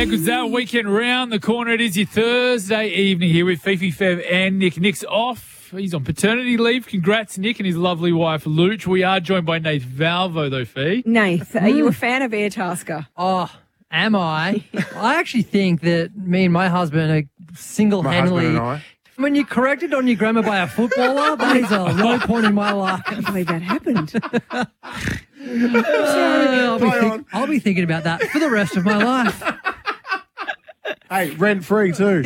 Yeah, because that weekend round the corner, it is your Thursday evening here with Fifi, Fev and Nick. Nick's off. He's on paternity leave. Congrats, Nick, and his lovely wife, Luch. We are joined by Nath Valvo, though, Fee. Nath, are you a fan of Airtasker? Oh, am I? I actually think that me and my husband are single-handedly... My husband and I. When you're corrected on your grammar by a footballer, that is a low point in my life. I can't believe that happened. I'll be thinking about that for the rest of my life. Hey, rent-free too.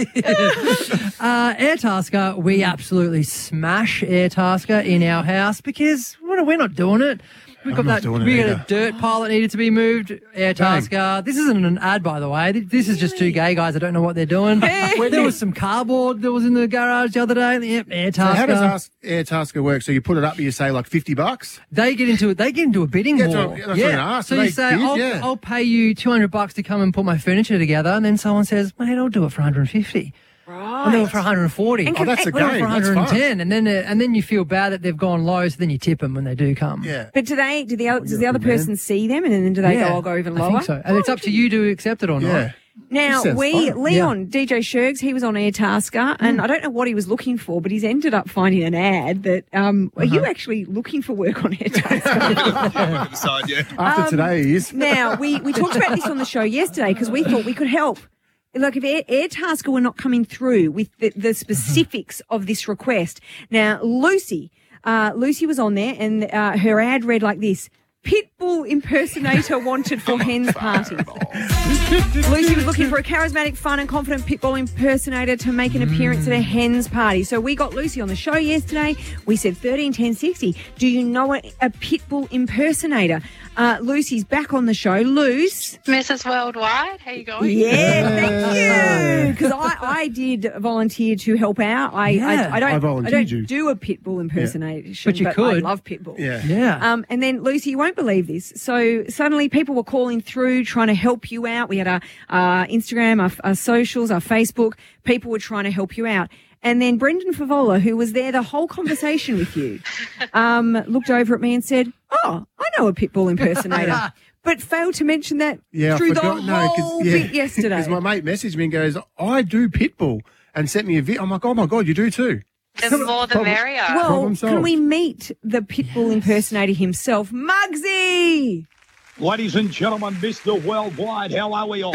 Airtasker, we absolutely smash Airtasker in our house because we're not doing it. We got a dirt pile that needed to be moved. Airtasker. This isn't an ad, by the way. This is just two gay guys that don't know what they're doing. There was some cardboard that was in the garage the other day. Yep, Airtasker. So how does Airtasker work? So you put it up, you say like $50. They get into a bidding war. That's what I asked. So you say, I'll pay you $200 to come and put my furniture together, and then someone says, mate, I'll do it for $150. Right. I'll do it for $140. That's a I'll do it game. for That's $110, and then you feel bad that they've gone low, so then you tip them when they do come. Yeah. But does the other person see them and then do they go, I'll go even lower? I think so. And it's up to you to accept it or not. Yeah. Now, Leon, DJ Shergs, he was on Airtasker, and I don't know what he was looking for, but he's ended up finding an ad that, are you actually looking for work on Airtasker? After today, he is. Now, we talked about this on the show yesterday because we thought we could help. Look, if Airtasker were not coming through with the specifics of this request. Now, Lucy was on there, and her ad read like this: Pitbull impersonator wanted for hen's party. Lucy was looking for a charismatic, fun and confident Pitbull impersonator to make an appearance at a hen's party. So we got Lucy on the show yesterday. We said 131060. Do you know a Pitbull impersonator? Lucy's back on the show. Luce. Mrs. Worldwide, how you going? Yeah, thank you. Because I did volunteer to help out. I don't do a Pitbull impersonation, But you could. I love Pitbull. Yeah. And then, Lucy, you won't believe this. So suddenly people were calling through trying to help you out. We had our Instagram, our socials, our Facebook. People were trying to help you out. And then Brendan Favola, who was there the whole conversation with you, looked over at me and said, I know a Pitbull impersonator. But failed to mention that through the whole bit yesterday. Because my mate messaged me and goes, I do Pitbull, and sent me a video. I'm like, oh, my God, you do too. The more the merrier. Well, can we meet the Pitbull impersonator himself, Muggsy? Ladies and gentlemen, Mr. Worldwide, how are we all?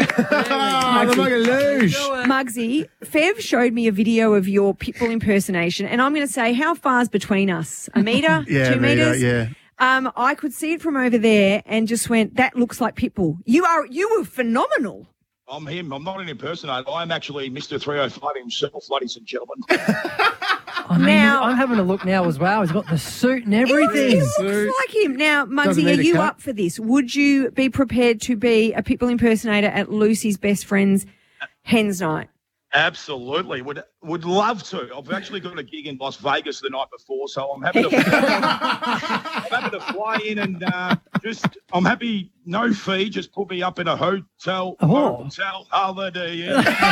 Muggsy, Fev showed me a video of your Pitbull impersonation, and I'm going to say, how far's between us? A metre? 2 metres? Yeah. I could see it from over there and just went, that looks like Pitbull. You were phenomenal. I'm him. I'm not an impersonator. I'm actually Mr. 305 himself, ladies and gentlemen. I'm having a look now as well. He's got the suit and everything. It looks like him. Now, Muggsy, are you up for this? Would you be prepared to be a Pitbull impersonator at Lucy's best friend's hen's night? Absolutely. Would love to. I've actually got a gig in Las Vegas the night before, so I'm happy to fly in and I'm happy, no fee, just put me up in a hotel holiday.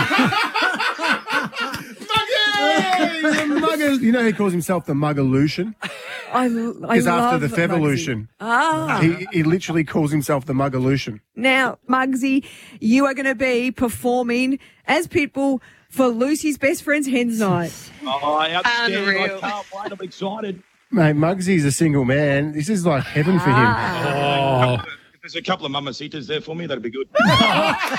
Muggers. You know he calls himself the Muggalution? Because after the Fevolution. He literally calls himself the Muggalution. Now, Muggsy, you are going to be performing as Pitbull for Lucy's best friend's hen's night. Outstanding. Unreal. I can't wait. I'm excited. Mate, Muggsy's a single man. This is like heaven for him. Oh. If there's a couple of mamacitas there for me, that'd be good.